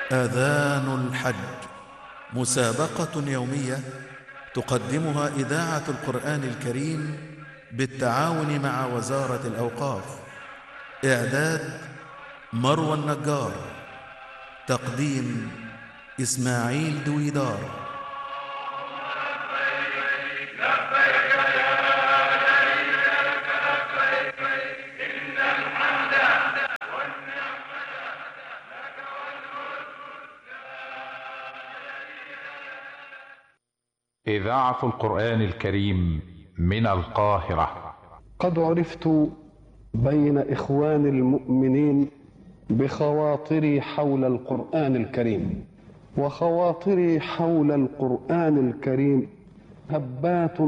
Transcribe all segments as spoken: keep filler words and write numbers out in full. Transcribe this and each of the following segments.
آذان الحج، مسابقة يومية تقدمها إذاعة القرآن الكريم بالتعاون مع وزارة الأوقاف. إعداد مروى النجار، تقديم إسماعيل دويدار. إذاعة القرآن الكريم من القاهرة. قد عرفت بين إخوان المؤمنين بخواطري حول القرآن الكريم، وخواطري حول القرآن الكريم هبات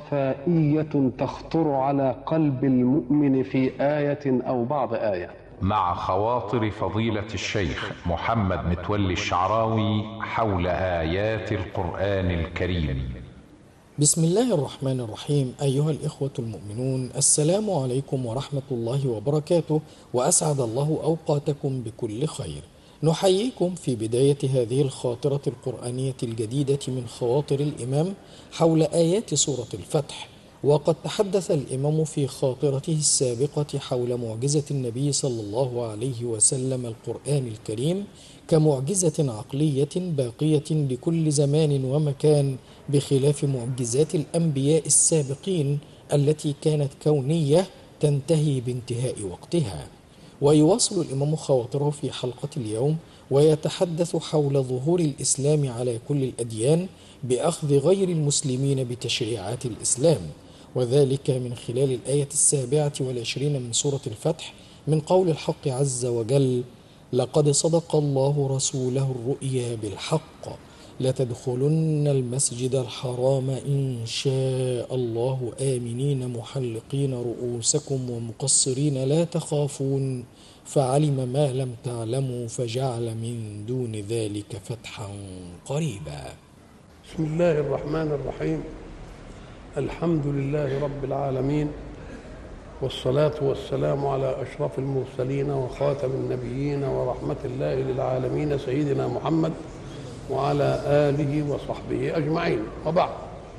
صفائية تخطر على قلب المؤمن في آية أو بعض آية. مع خواطر فضيلة الشيخ محمد متولي الشعراوي حول آيات القرآن الكريم. بسم الله الرحمن الرحيم. أيها الإخوة المؤمنون، السلام عليكم ورحمة الله وبركاته، وأسعد الله أوقاتكم بكل خير. نحييكم في بداية هذه الخاطرة القرآنية الجديدة من خواطر الإمام حول آيات سورة الفتح. وقد تحدث الإمام في خاطرته السابقة حول معجزة النبي صلى الله عليه وسلم القرآن الكريم كمعجزة عقلية باقية لكل زمان ومكان، بخلاف معجزات الأنبياء السابقين التي كانت كونية تنتهي بانتهاء وقتها. ويواصل الإمام خواطره في حلقة اليوم ويتحدث حول ظهور الإسلام على كل الأديان بأخذ غير المسلمين بتشريعات الإسلام، وذلك من خلال الآية السابعة والعشرين من سورة الفتح من قول الحق عز وجل: لقد صدق الله رسوله الرؤيا بالحق لتدخلن المسجد الحرام إن شاء الله آمنين محلقين رؤوسكم ومقصرين لا تخافون فعلم ما لم تعلموا فجعل من دون ذلك فتحا قريبا. بسم الله الرحمن الرحيم. الحمد لله رب العالمين، والصلاة والسلام على أشرف المرسلين وخاتم النبيين ورحمة الله للعالمين سيدنا محمد وعلى آله وصحبه أجمعين، وبعد.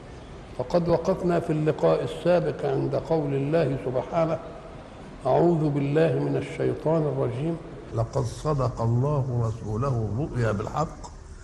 فقد وقفنا في اللقاء السابق عند قول الله سبحانه: أعوذ بالله من الشيطان الرجيم، لقد صدق الله رسوله الرؤيا بالحق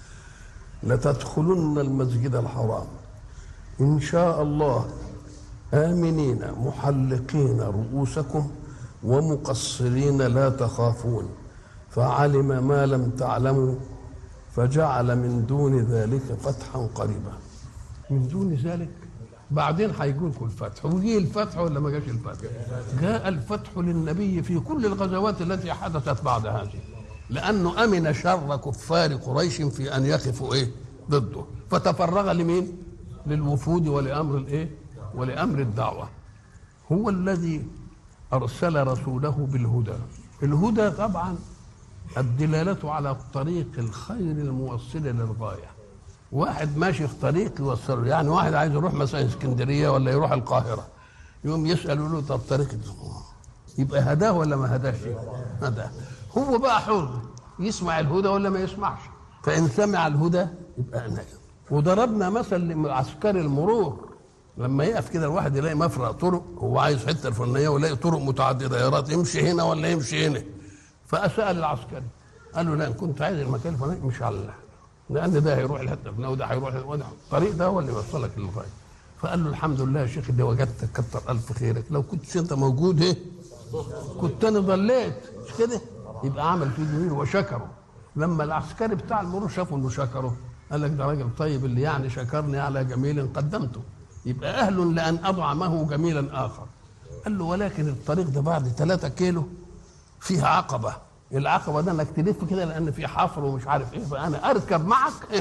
لتدخلن المسجد الحرام إن شاء الله آمنين محلقين رؤوسكم ومقصرين لا تخافون فعلم ما لم تعلموا فجعل من دون ذلك فتحا قريبا. من دون ذلك بعدين هيجي لكم الفتح. وجي الفتح ولا ما جاش الفتح؟ جاء الفتح للنبي في كل الغزوات التي حدثت بعد هذه، لأنه أمن شر كفار قريش في أن يقفوا إيه ضده، فتفرغ لمين؟ للوفود ولأمر الإيه؟ ولأمر الدعوة. هو الذي أرسل رسوله بالهدى. الهدى طبعا الدلالة على طريق الخير الموصل للغاية. واحد ماشي في طريق يوصله، يعني واحد عايز يروح مثلا اسكندرية ولا يروح القاهرة، يوم يسأل له طب طريق، يبقى هداه ولا ما هداش؟ هداه. هو بقى حر يسمع الهدى ولا ما يسمعش، فإن سمع الهدى يبقى نجم. وضربنا مثل لعسكري المرور، لما يقف كده الواحد يلاقي مفرق طرق، هو عايز حته الفلانيه ويلاقي طرق متعدده، يا رات يمشي هنا ولا يمشي هنا. فسأل العسكري قال له: لا، ان كنت عايز المكان الفلاني مش على الله، لان ده هيروح الحته الفلانيه وده هيروح الطريق ده هو اللي يوصلك للغايه. فقال له: الحمد لله يا شيخ اللي وجدتك، كتر الف خيرك، لو كنت انت موجود ايه كنت انا ضليت، مش كده؟ يبقى عمل فيه جميل وشكره. لما العسكري بتاع المرور شافه انه شكره قال لك: ده راجل طيب اللي يعني شكرني على جميل قدمته، يبقى أهل لأن أطعمه جميلا آخر. قال له: ولكن الطريق ده بعد ثلاثة كيلو فيها عقبة، العقبة ده انك تلف كده لأن في حفر ومش عارف إيه، فأنا أركب معك إيه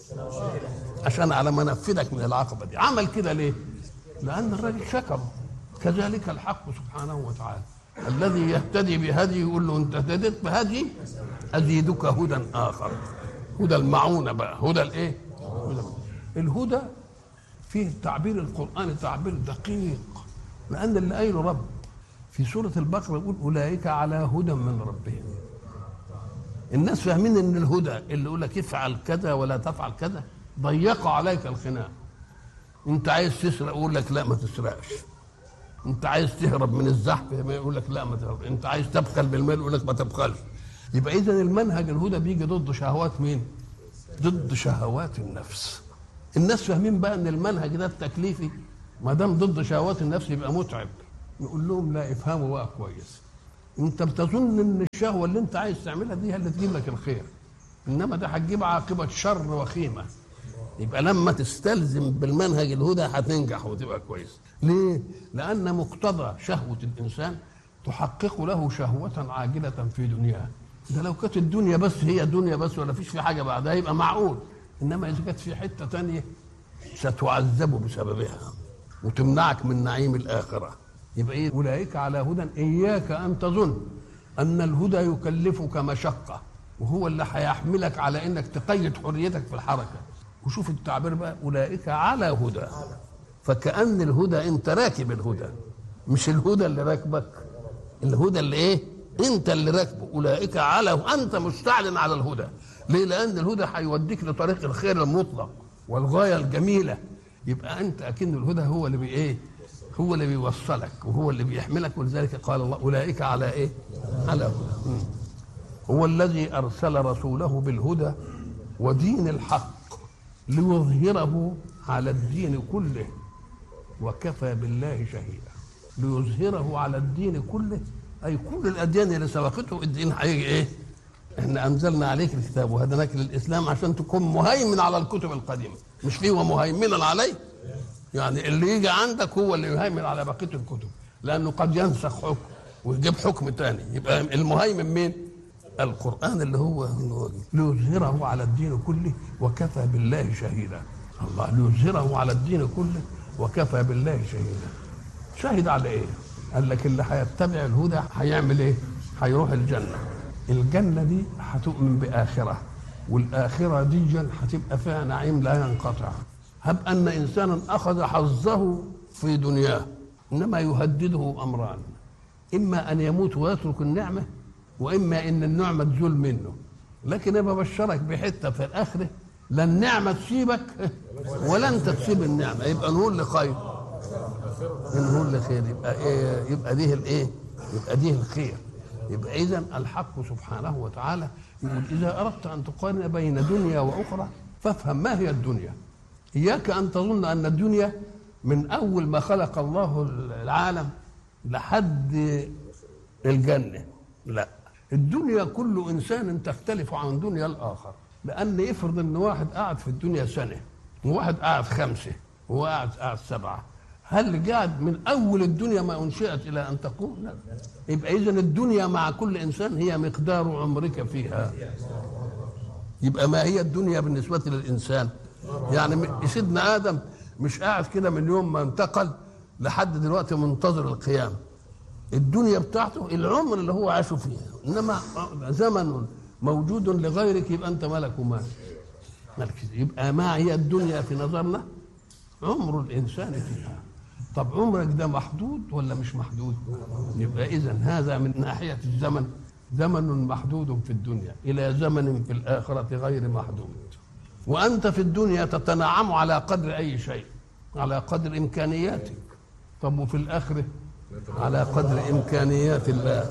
عشان على ما أنفذك من العقبة دي. عمل كده ليه؟ لأن الراجل شكره. كذلك الحق سبحانه وتعالى الذي يهتدي بهدي يقول له: أنت اهتديت بهدي أزيدك هدى آخر، هدى المعونة بقى، هدى الإيه؟ الهدى فيه تعبير القرآن تعبير دقيق، لأن اللي قايله رب في سورة البقرة يقول: أولئك على هدى من ربهم. الناس فاهمين ان الهدى اللي يقول لك افعل كذا ولا تفعل كذا ضيق عليك الخناق. انت عايز تسرق يقول لك لا ما تسرقش، انت عايز تهرب من الزحف يقول لك لا ما تهرب، انت عايز تبخل بالمال يقول لك ما تبخلش. يبقى اذا المنهج الهدى بيجي ضد شهوات مين؟ ضد شهوات النفس. الناس فاهمين بقى ان المنهج ده التكليفي ما دام ضد شهوات النفس يبقى متعب. نقول لهم لا، افهموا بقى كويس. انت بتظن ان الشهوه اللي انت عايز تعملها دي هي اللي تجيب لك الخير، انما ده هتجيب عاقبه شر وخيمه. يبقى لما تستلزم بالمنهج الهدى هتنجح وتبقى كويس. ليه؟ لان مقتضى شهوه الانسان تحقق له شهوه عاجله في دنياه. ده لو كانت الدنيا بس هي دنيا بس ولا فيش في حاجه بعدها يبقى معقول، انما اذا كانت في حته تانية ستعذب بسببها وتمنعك من نعيم الاخره. يبقى ايه؟ اولئك على هدى. اياك ان تظن ان الهدى يكلفك مشقه وهو اللي هيحملك على انك تقيد حريتك في الحركه. وشوف التعبير بقى، اولئك على هدى، فكأن الهدى انت راكب الهدى، مش الهدى اللي راكبك. الهدى اللي ايه؟ انت اللي راكبه. اولئك على، انت مستعلن على الهدى. ليه؟ لان الهدى هيوديك لطريق الخير المطلق والغايه الجميله. يبقى انت اكن الهدى هو اللي بي ايه؟ هو اللي بيوصلك وهو اللي بيحملك. ولذلك قال الله اولئك على ايه؟ على هدى. هو الذي ارسل رسوله بالهدى ودين الحق ليظهره على الدين كله وكفى بالله شهيدا. ليظهره على الدين كله، اي كل الاديان اللي سبقته الدين هيجي ايه؟ احنا انزلنا عليك الكتاب وهدناك للاسلام عشان تكون مهيمن على الكتب القديمه، مش فيه ومهيمنا عليه. يعني اللي يجي عندك هو اللي يهيمن على بقيه الكتب، لانه قد ينسخ حكم ويجيب حكم تاني. يبقى المهيمن مين؟ القرآن اللي هو ليظهره على الدين كله وكفى بالله شهيدا. الله ليظهره على الدين كله وكفى بالله شهيدا. شهد على ايه؟ قال لك اللي هيتبع الهدى هيعمل ايه؟ هيروح الجنة. الجنة دي هتؤمن بآخرة، والآخرة دي جنة هتبقى فيها نعيم لا ينقطع. هب أن إنسانا أخذ حظه في دنياه إنما يهدده أمران، إما أن يموت ويترك النعمة، واما ان النعمه تزول منه. لكن انا ببشرك بحته في الاخره، لا النعمه تسيبك ولا انت تسيب النعمه. يبقى نقول لخير، نقول لخير. يبقى إيه؟ يبقى دي الايه؟ يبقى دي الخير. يبقى اذا الحق سبحانه وتعالى يقول اذا اردت ان تقارن بين دنيا واخرى فافهم ما هي الدنيا. اياك ان تظن ان الدنيا من اول ما خلق الله العالم لحد الجنه، لا. الدنيا كل انسان تختلف عن دنيا الاخر. لان افرض ان واحد قاعد في الدنيا سنه وواحد قاعد خمسه وواحد قاعد سبعه، هل قاعد من اول الدنيا ما انشئت الى ان تقوم؟ لا. يبقى اذا الدنيا مع كل انسان هي مقدار عمرك فيها. يبقى ما هي الدنيا بالنسبه للانسان؟ يعني سيدنا ادم مش قاعد كده من يوم ما انتقل لحد دلوقتي منتظر القيامه. الدنيا بتاعته العمر اللي هو عاشه فيها، انما زمن موجود لغيرك يبقى انت ملك ومال. يبقى ما هي الدنيا في نظرنا؟ عمر الانسان فيها. طب عمرك ده محدود ولا مش محدود؟ يبقى اذا هذا من ناحيه الزمن زمن محدود في الدنيا الى زمن في الاخره غير محدود. وانت في الدنيا تتنعم على قدر اي شيء، على قدر امكانياتك. طب وفي الاخره؟ على قدر امكانيات الله.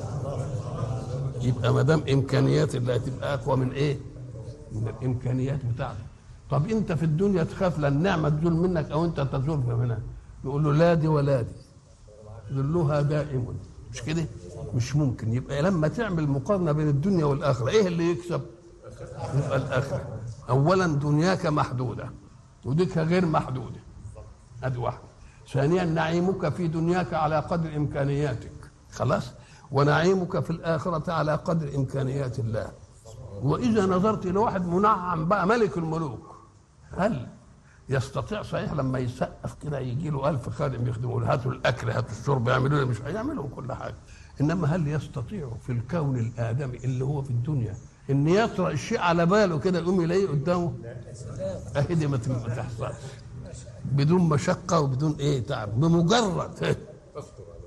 يبقى ما دام امكانيات الله تبقى اقوى من ايه؟ من الامكانيات بتاعتك. طب انت في الدنيا تخاف لا النعمه تزول منك او انت تزول منها، يقول له لا دي ولا دي، ذلها دائم، مش كده؟ مش ممكن. يبقى لما تعمل مقارنه بين الدنيا والاخره ايه اللي يكسب؟ يبقى الاخره. اولا دنياك محدوده وديك غير محدوده، ادي واحده. ثانيا نعيمك في دنياك على قدر امكانياتك، خلاص، ونعيمك في الاخره على قدر امكانيات الله. واذا نظرت الى واحد منعم بقى ملك الملوك، هل يستطيع صحيح لما يسقف كده يجي له ألف خادم يخدموا له، هاتوا الاكل هاتوا الشرب يعملوا له، مش هيعملوا كل حاجه. انما هل يستطيع في الكون الادمي اللي هو في الدنيا ان يطرأ الشيء على باله كده يقوم يلاقيه قدامه؟ اهدي ما تحصلش بدون مشقه وبدون ايه تعب، بمجرد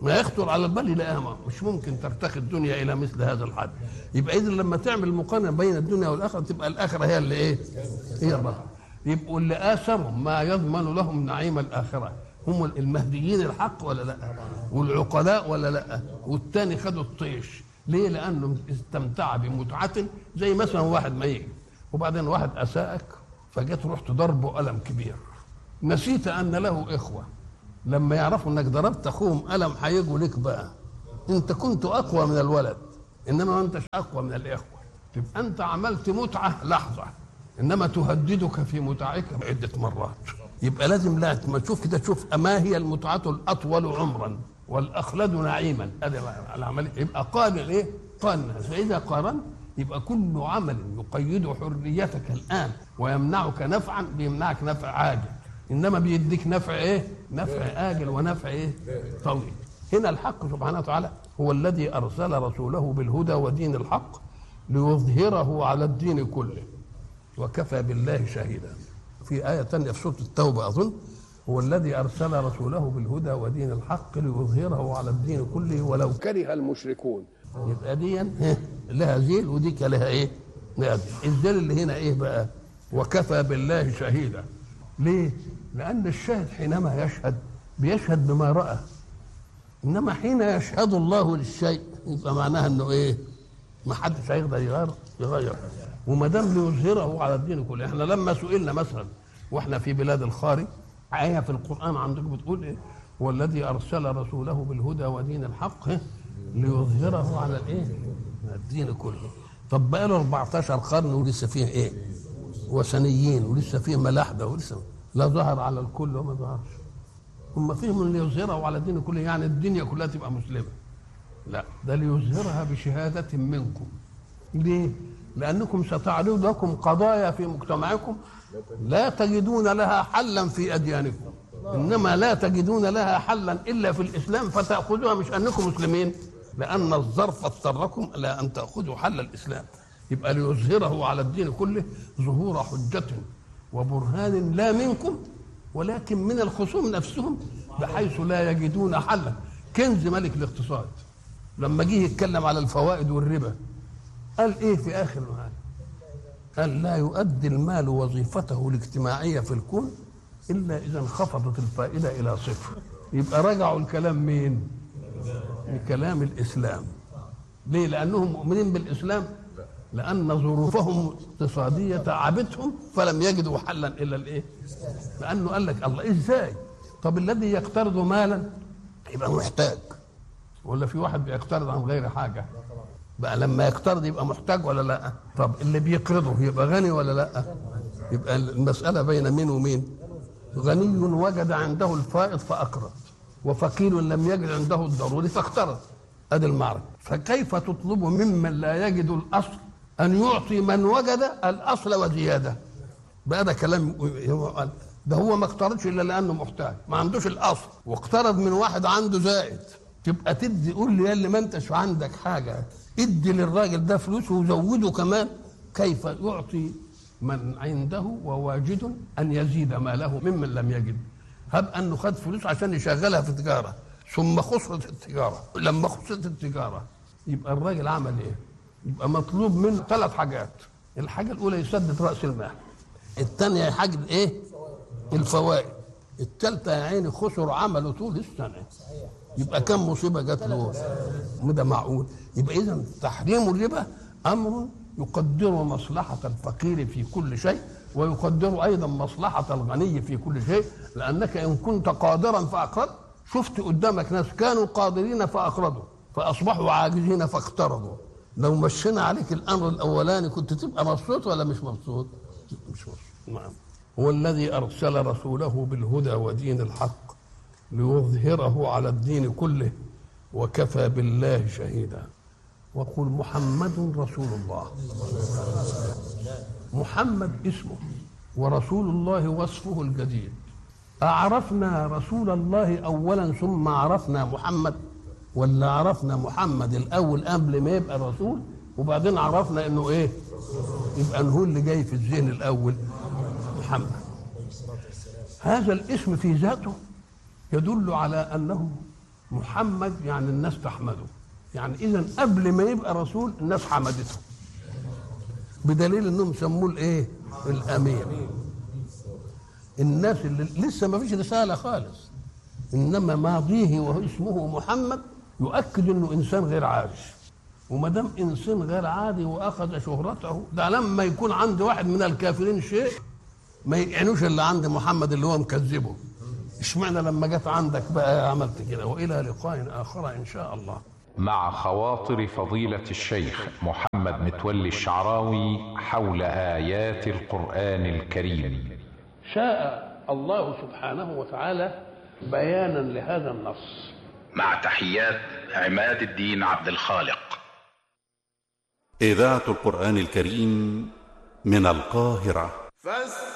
ما يخطر على البال يلاقيها مش ممكن ترتقي الدنيا الى مثل هذا الحد. يبقى اذا لما تعمل مقارنه بين الدنيا والاخره تبقى الاخره هي اللي ايه؟ هي الرحمه. يبقوا اللي اثروا ما يضمن لهم نعيم الاخره هم المهديين الحق ولا لا؟ والعقلاء ولا لا؟ والتاني خدوا الطيش. ليه؟ لانه استمتع بمتعه، زي مثلا واحد ما يجي وبعدين واحد اساءك فجيت رحت ضربه ألم كبير، نسيت ان له اخوه لما يعرفوا انك ضربت اخوهم ألم هيجوا لك بقى. انت كنت اقوى من الولد انما ما انتش اقوى من الاخوه. تبقى انت عملت متعه لحظه انما تهددك في متعك عده مرات. يبقى لازم لا ما تشوف كده، تشوف ما هي المتعه الاطول عمرا والاخلد نعيما. هذا العمل يبقى قارن ايه؟ قارن. فاذا قارن يبقى كل عمل يقيد حريتك الان ويمنعك نفعا بيمنعك نفع عاجل، انما بيديك نفع ايه؟ نفع آجل ونفع ايه؟ طويل. هنا الحق سبحانه وتعالى هو الذي ارسل رسوله بالهدى ودين الحق ليظهره على الدين كله وكفى بالله شهيدا. في آية ثانية في سورة التوبة أظن، هو الذي أرسل رسوله بالهدى ودين الحق ليظهره على الدين كله ولو كره المشركون. يبقى دي لها ذيل وديك لها ايه؟ لها ذيل. الذيل اللي هنا ايه بقى؟ وكفى بالله شهيدا. ليه؟ لأن الشاهد حينما يشهد بيشهد بما رأى، إنما حين يشهد الله للشيء يبقى معناها إنه إيه؟ ما حدش هيقدر يغير يغير. وما دام ليظهره على الدين كله. إحنا لما سئلنا مثلا وإحنا في بلاد الخارج، آية في القرآن عندكم بتقول إيه؟ والذي أرسل رسوله بالهدى ودين الحق ليظهره على الإيه؟ الدين كله. طب بقى له أربعتاشر قرن ولسه فيه إيه؟ وثنيين ولسه فيه ملاحده ولسه لا ظهر على الكل وما ظهرش. هم فيهم اللي يظهره على الدين كله يعني الدنيا كلها تبقى مسلمه. لا، ده ليظهرها بشهاده منكم. ليه؟ لانكم ستعرض لكم قضايا في مجتمعكم لا تجدون لها حلا في اديانكم، انما لا تجدون لها حلا الا في الاسلام فتاخذوها مش انكم مسلمين، لان الظرف اضطركم الى ان تاخذوا حل الاسلام. يبقى ليظهره على الدين كله ظهور حجة وبرهان لا منكم ولكن من الخصوم نفسهم بحيث لا يجدون حلا. كنز ملك الاقتصاد لما جه يتكلم على الفوائد والربا قال ايه في اخر هذا؟ قال لا يؤدي المال وظيفته الاجتماعية في الكون الا اذا انخفضت الفائدة الى صفر. يبقى رجعوا الكلام مين؟ لكلام الاسلام. ليه؟ لانهم مؤمنين بالاسلام، لأن ظروفهم اقتصادية تعبتهم فلم يجدوا حلا إلا الإيه؟ لأنه قال لك الله إزاي؟ طب الذي يقترض مالا يبقى محتاج، ولا في واحد بيقترض عن غير حاجة؟ بقى لما يقترض يبقى محتاج ولا لا؟ طب اللي بيقرضه يبقى غني ولا لا؟ يبقى المسألة بين مين ومين؟ غني وجد عنده الفائض فأقرض، وفقير لم يجد عنده الضروري فاقترض. هذا المعركة. فكيف تطلب ممن لا يجد الأصل أن يعطي من وجد الأصل وزيادة؟ بقى ده كلام. ده هو ما اقترضش إلا لأنه محتاج، ما عندوش الأصل، واقترض من واحد عنده زائد. تبقى تدي قول لي اللي ما انتش عندك حاجة ادي للراجل ده فلوسه وزوده كمان. كيف يعطي من عنده وواجد أن يزيد ماله ممن لم يجد؟ هب أنه خد فلوس عشان يشغلها في تجارة ثم خسرت التجارة. لما خسرت التجارة يبقى الراجل عمل ايه؟ يبقى مطلوب منه ثلاث حاجات. الحاجة الأولى يسدد رأس المال، الثانية يحجب ايه؟ الفوائد، الثالثة يا عيني خسر عمله طول السنة. يبقى كم مصيبة جات له؟ ده معقول؟ يبقى إذا تحريم الربا أمر يقدر مصلحة الفقير في كل شيء ويقدر أيضا مصلحة الغني في كل شيء، لأنك إن كنت قادرا فأقرضت. شفت قدامك ناس كانوا قادرين فأقرضوا فأصبحوا عاجزين فاقترضوا. لو مشينا عليك الأمر الأولاني كنت تبقى مبسوط ولا مش مبسوط؟ مش مبسوط. نعم. هو الذي أرسل رسوله بالهدى ودين الحق ليظهره على الدين كله وكفى بالله شهيدا. وقل محمد رسول الله. محمد اسمه ورسول الله وصفه الجديد. أعرفنا رسول الله أولا ثم عرفنا محمد، ولا عرفنا محمد الأول قبل ما يبقى رسول وبعدين عرفنا إنه إيه؟ يبقى هو اللي جاي في الذهن الأول محمد. هذا الاسم في ذاته يدل على أنه محمد يعني الناس تحمده، يعني إذا قبل ما يبقى رسول الناس حمدته، بدليل انهم سموه الايه؟ الامين. الناس اللي لسه ما فيش رساله خالص، انما ماضيه وهو اسمه محمد يؤكد انه انسان غير عادي. وما دام انسان غير عادي واخذ شهرته، ده لما يكون عند واحد من الكافرين شيء ما يعنوش اللي عند محمد اللي هو مكذبه. اشمعنى لما جت عندك بقى عملت كده؟ والى لقاء اخر ان شاء الله. مع خواطر فضيلة الشيخ محمد متولي الشعراوي حول آيات القرآن الكريم. شاء الله سبحانه وتعالى بيانا لهذا النص. مع تحيات عماد الدين عبد الخالق. إذاعة القرآن الكريم من القاهرة.